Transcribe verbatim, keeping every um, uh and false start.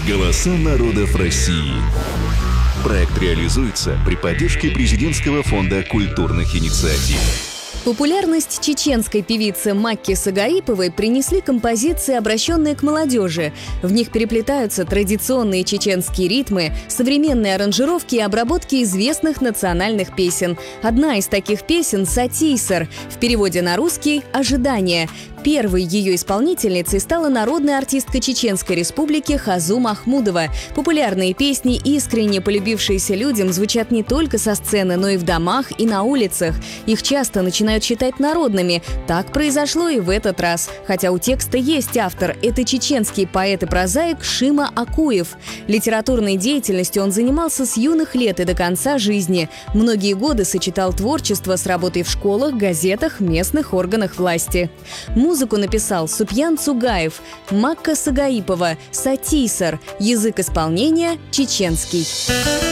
Голоса народов России. Проект реализуется при поддержке Президентского фонда культурных инициатив. Популярность чеченской певицы Макки Сагаиповой принесли композиции, обращенные к молодежи. В них переплетаются традиционные чеченские ритмы, современные аранжировки и обработки известных национальных песен. Одна из таких песен — «Сатийсар», в переводе на русский «Ожидание». Первой ее исполнительницей стала народная артистка Чеченской Республики Хазу Махмудова. Популярные песни, искренне полюбившиеся людям, звучат не только со сцены, но и в домах и на улицах. Их часто начинают считать народными. Так произошло и в этот раз. Хотя у текста есть автор. Это чеченский поэт и прозаик Шима Акуев. Литературной деятельностью он занимался с юных лет и до конца жизни. Многие годы сочетал творчество с работой в школах, газетах, местных органах власти. Музыку написал Супьян Цугаев, Макка Сагаипова, «Сатийсар», язык исполнения — чеченский.